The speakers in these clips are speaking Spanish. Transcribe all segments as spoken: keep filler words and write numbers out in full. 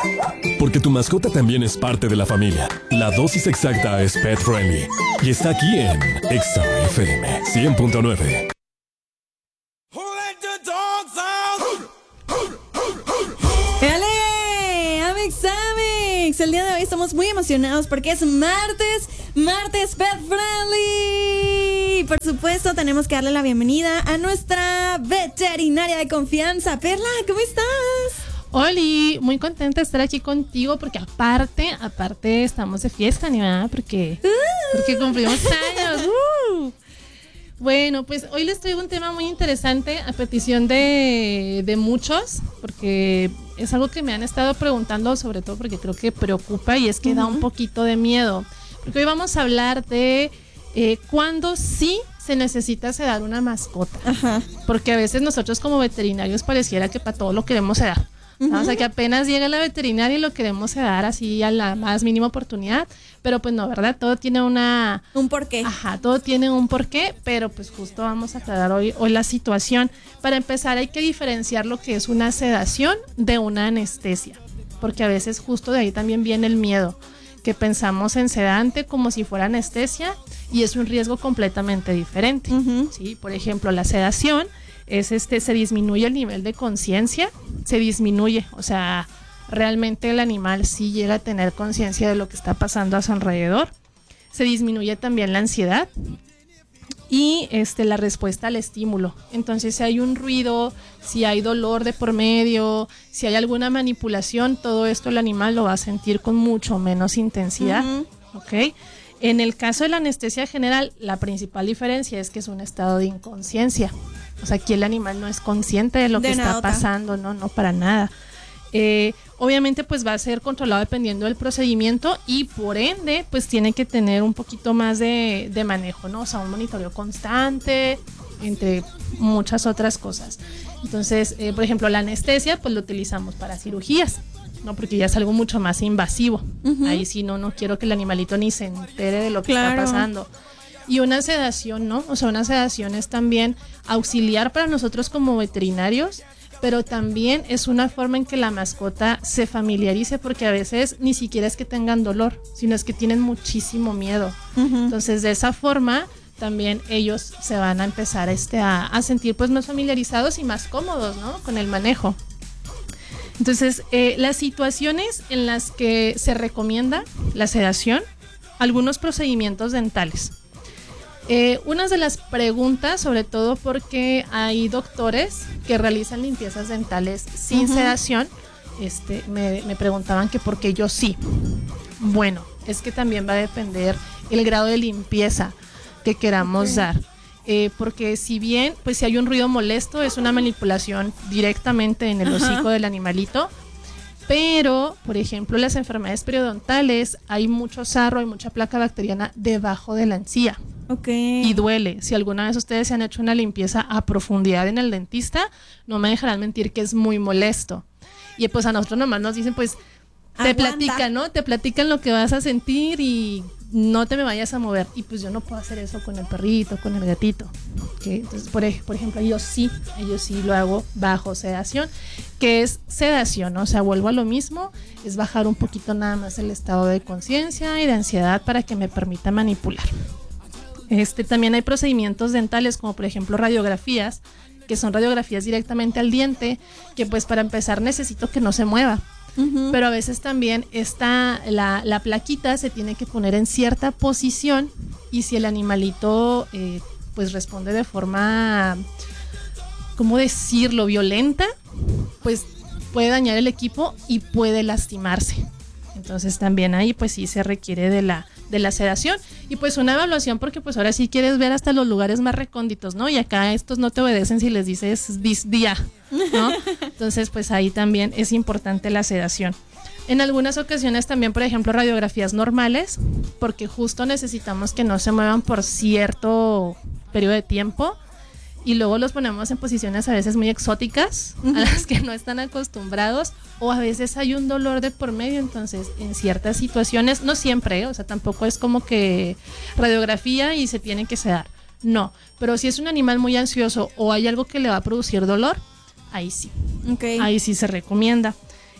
Porque tu mascota también es parte de la familia. La dosis exacta es Pet Friendly y está aquí en Exa F M cien punto nueve. ¡Dale! ¡Amix, Amix! El día de hoy estamos muy emocionados porque es martes, martes Pet Friendly. Por supuesto, tenemos que darle la bienvenida a nuestra veterinaria de confianza. Perla, ¿cómo estás? Oli, muy contenta de estar aquí contigo porque aparte, aparte estamos de fiesta, ¿no? ¿Verdad? Porque, uh. porque cumplimos años. Uh. Bueno, pues hoy les traigo un tema muy interesante a petición de, de muchos, porque es algo que me han estado preguntando, sobre todo porque creo que preocupa y es que uh-huh. da un poquito de miedo. Porque hoy vamos a hablar de eh, cuándo sí se necesita sedar una mascota. Ajá. Porque a veces nosotros como veterinarios pareciera que para todo lo queremos sedar. Uh-huh. O sea, que apenas llega la veterinaria y lo queremos sedar así a la más mínima oportunidad, pero pues no, ¿verdad? Todo tiene una... Un porqué. Ajá, todo tiene un porqué, pero pues justo vamos a aclarar hoy, hoy la situación. Para empezar hay que diferenciar lo que es una sedación de una anestesia, porque a veces justo de ahí también viene el miedo, que pensamos en sedante como si fuera anestesia y es un riesgo completamente diferente. Uh-huh. ¿Sí? Por ejemplo, la sedación es este, se disminuye el nivel de conciencia, se disminuye, o sea, realmente el animal sí llega a tener conciencia de lo que está pasando a su alrededor, se disminuye también la ansiedad y este, la respuesta al estímulo. Entonces, si hay un ruido, si hay dolor de por medio, si hay alguna manipulación, todo esto el animal lo va a sentir con mucho menos intensidad. Uh-huh. ¿Ok? En el caso de la anestesia general, la principal diferencia es que es un estado de inconsciencia. O sea, aquí el animal no es consciente de lo de que nada, está pasando, no, no para nada. Eh, obviamente, pues va a ser controlado dependiendo del procedimiento y por ende, pues tiene que tener un poquito más de, de manejo, ¿no? O sea, un monitoreo constante, entre muchas otras cosas. Entonces, eh, por ejemplo, la anestesia, pues lo utilizamos para cirugías, ¿no? Porque ya es algo mucho más invasivo. Uh-huh. Ahí sí, no, no quiero que el animalito ni se entere de lo que claro. está pasando. Y una sedación, ¿no? O sea, una sedación es también auxiliar para nosotros como veterinarios, pero también es una forma en que la mascota se familiarice, porque a veces ni siquiera es que tengan dolor, sino es que tienen muchísimo miedo. Uh-huh. Entonces, de esa forma, también ellos se van a empezar este, a, a sentir pues más familiarizados y más cómodos, ¿no? Con el manejo. Entonces, eh, las situaciones en las que se recomienda la sedación, algunos procedimientos dentales. Eh, una de las preguntas, sobre todo porque hay doctores que realizan limpiezas dentales sin uh-huh. sedación, este, me, me preguntaban que por qué yo sí. Bueno, es que también va a depender el grado de limpieza que queramos okay. dar. Eh, porque si bien, pues si hay un ruido molesto, es una manipulación directamente en el uh-huh. hocico del animalito. Pero, por ejemplo, las enfermedades periodontales, hay mucho sarro, hay mucha placa bacteriana debajo de la encía. Okay. Y duele. Si alguna vez ustedes se han hecho una limpieza a profundidad en el dentista, no me dejarán mentir que es muy molesto. Y pues a nosotros nomás nos dicen, pues, te Aguanta. platican, ¿no? Te platican lo que vas a sentir y no te me vayas a mover. Y pues yo no puedo hacer eso con el perrito, con el gatito. ¿Okay? Entonces, por, por ejemplo, ellos sí, ellos sí lo hago bajo sedación, que es sedación, ¿no? O sea, vuelvo a lo mismo, es bajar un poquito nada más el estado de conciencia y de ansiedad para que me permita manipular. Este, también hay procedimientos dentales como por ejemplo radiografías, que son radiografías directamente al diente, que pues para empezar necesito que no se mueva. Uh-huh. Pero a veces también esta, la, la plaquita se tiene que poner en cierta posición y si el animalito eh, pues responde de forma, ¿cómo decirlo?, violenta, pues puede dañar el equipo y puede lastimarse. Entonces también ahí pues sí se requiere de la, de la sedación y pues una evaluación, porque pues ahora sí quieres ver hasta los lugares más recónditos, ¿no? Y acá estos no te obedecen si les dices dis, día, ¿no? Entonces pues ahí también es importante la sedación. En algunas ocasiones también, por ejemplo, radiografías normales, porque justo necesitamos que no se muevan por cierto periodo de tiempo y luego los ponemos en posiciones a veces muy exóticas, uh-huh. a las que no están acostumbrados, o a veces hay un dolor de por medio. Entonces en ciertas situaciones, no siempre, ¿eh? O sea, tampoco es como que radiografía y se tiene que sedar, no, pero si es un animal muy ansioso o hay algo que le va a producir dolor, ahí sí, okay. ahí sí se recomienda.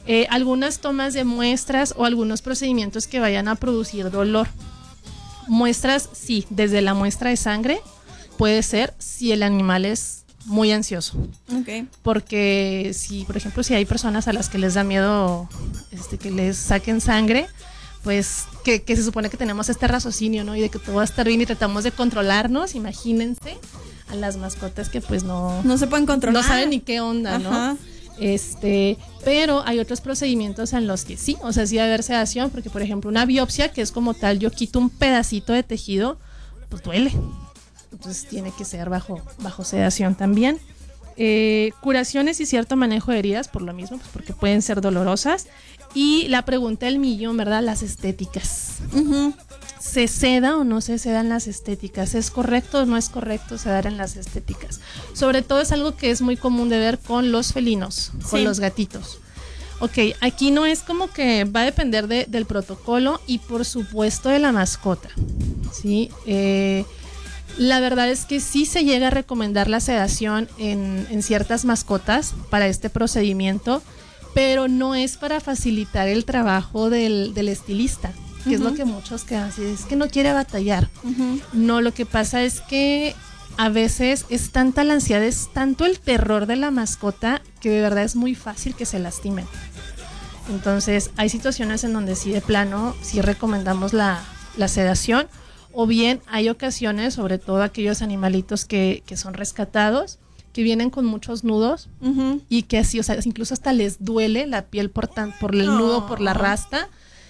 Eh, algunas tomas de muestras o algunos procedimientos que vayan a producir dolor. Muestras, sí, desde la muestra de sangre puede ser si el animal es muy ansioso. Okay. Porque si, por ejemplo, si hay personas a las que les da miedo este, que les saquen sangre, pues que, que se supone que tenemos este raciocinio, ¿no? Y de que todo va a estar bien y tratamos de controlarnos, imagínense a las mascotas que pues no... No se pueden controlar. No saben ni qué onda, ¿no? Ajá. Este, pero hay otros procedimientos en los que sí, o sea, sí va a haber sedación, porque por ejemplo una biopsia, que es como tal, yo quito un pedacito de tejido, pues duele. Entonces tiene que ser bajo, bajo sedación también. Eh, curaciones y cierto manejo de heridas, por lo mismo, pues porque pueden ser dolorosas. Y la pregunta del millón, ¿verdad? Las estéticas. Uh-huh. ¿Se seda o no se sedan las estéticas? ¿Es correcto o no es correcto sedar en las estéticas? Sobre todo es algo que es muy común de ver con los felinos, con sí. los gatitos. Ok, aquí no es como que va a depender de, del protocolo y por supuesto de la mascota, ¿sí? Eh, la verdad es que sí se llega a recomendar la sedación en, en ciertas mascotas para este procedimiento, pero no es para facilitar el trabajo del, del estilista, que uh-huh. es lo que muchos quedan así, es que no quiere batallar. Uh-huh. No, lo que pasa es que a veces es tanta la ansiedad, es tanto el terror de la mascota que de verdad es muy fácil que se lastimen. Entonces hay situaciones en donde sí de plano sí recomendamos la, la sedación, o bien hay ocasiones, sobre todo aquellos animalitos que, que son rescatados, que vienen con muchos nudos uh-huh. y que así, o sea, incluso hasta les duele la piel por, tan, por el oh. nudo, por la rasta.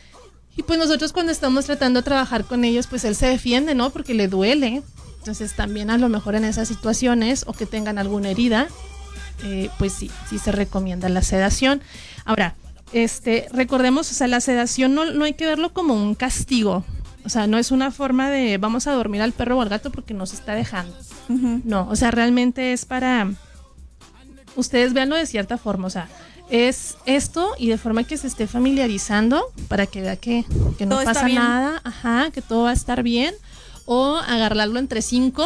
Y pues nosotros cuando estamos tratando de trabajar con ellos, pues él se defiende, ¿no? Porque le duele. Entonces también a lo mejor en esas situaciones o que tengan alguna herida, eh, pues sí, sí se recomienda la sedación. Ahora, este, recordemos, o sea, la sedación no, no hay que verlo como un castigo. O sea, no es una forma de vamos a dormir al perro o al gato porque nos está dejando. Uh-huh. No, o sea, realmente es para... Ustedes véanlo de cierta forma, o sea, es esto y de forma que se esté familiarizando para que vea que, que no todo pasa nada, ajá, que todo va a estar bien, o agarrarlo entre cinco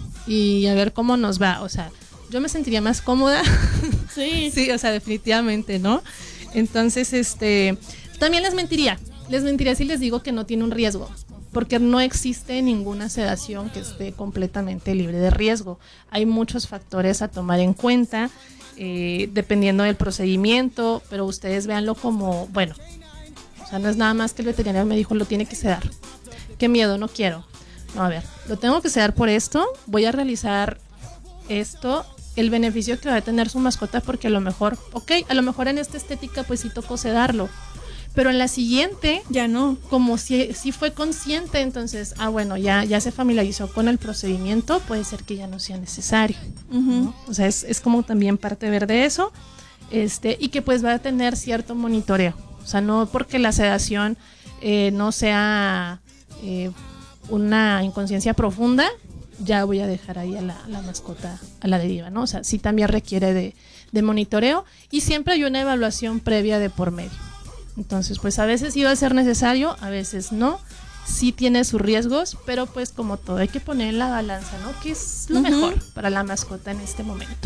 y a ver cómo nos va. O sea, yo me sentiría más cómoda. Sí. Sí, o sea, definitivamente, ¿no? Entonces, este, también les mentiría. Les mentiría si les digo que no tiene un riesgo, porque no existe ninguna sedación que esté completamente libre de riesgo. Hay muchos factores a tomar en cuenta, eh, dependiendo del procedimiento, pero ustedes véanlo como, bueno, o sea, no es nada más que el veterinario me dijo, lo tiene que sedar. Qué miedo, no quiero. No, a ver, lo tengo que sedar por esto, voy a realizar esto, el beneficio que va a tener su mascota, porque a lo mejor, ok, a lo mejor en esta estética pues sí tocó sedarlo, pero en la siguiente ya no, como si, si fue consciente, entonces, ah bueno, ya, ya se familiarizó con el procedimiento, puede ser que ya no sea necesario, uh-huh. ¿no? O sea, es, es como también parte ver de eso, este, y que pues va a tener cierto monitoreo, o sea, no porque la sedación eh, no sea eh, una inconsciencia profunda, ya voy a dejar ahí a la, a la mascota a la deriva, ¿no? O sea, sí también requiere de, de monitoreo y siempre hay una evaluación previa de por medio. Entonces, pues a veces iba a ser necesario, a veces no, sí tiene sus riesgos, pero pues como todo hay que poner en la balanza, ¿no? ¿Qué es lo uh-huh. mejor para la mascota en este momento?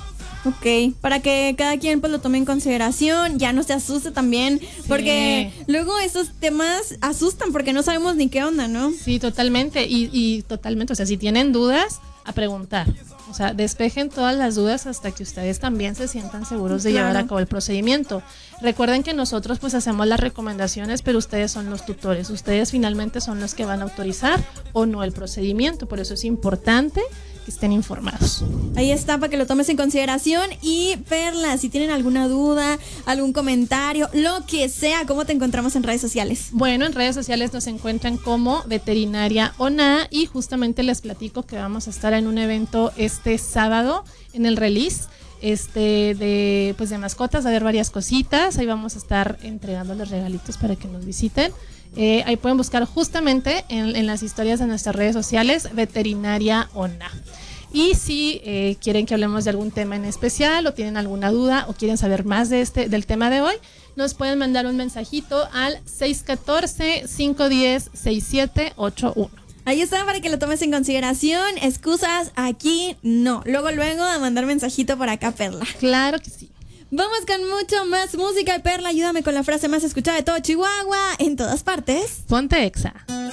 Ok, para que cada quien pues lo tome en consideración, ya no se asuste también, sí. Porque luego esos temas asustan porque no sabemos ni qué onda, ¿no? Sí, totalmente, y, y totalmente, o sea, si tienen dudas, a preguntar. O sea, despejen todas las dudas hasta que ustedes también se sientan seguros de claro. llevar a cabo el procedimiento. Recuerden que nosotros pues hacemos las recomendaciones, pero ustedes son los tutores. Ustedes finalmente son los que van a autorizar o no el procedimiento. Por eso es importante que estén informados. Ahí está, para que lo tomes en consideración. Y Perla, si tienen alguna duda, algún comentario, lo que sea, ¿cómo te encontramos en redes sociales? Bueno, en redes sociales nos encuentran como Veterinaria O N A y justamente les platico que vamos a estar en un evento este sábado en el release este de pues de mascotas, a ver varias cositas, ahí vamos a estar entregándoles regalitos para que nos visiten. Eh, ahí pueden buscar justamente en, en las historias de nuestras redes sociales Veterinaria O N A. Y si eh, quieren que hablemos de algún tema en especial o tienen alguna duda o quieren saber más de este del tema de hoy, nos pueden mandar un mensajito al seis uno cuatro, cinco uno cero, seis siete ocho uno. Ahí está, para que lo tomes en consideración. Excusas, aquí no. Luego, luego a mandar mensajito por acá, Perla. Claro que sí. Vamos con mucho más música. Y Perla, ayúdame con la frase más escuchada de todo Chihuahua, en todas partes. Ponte Exa.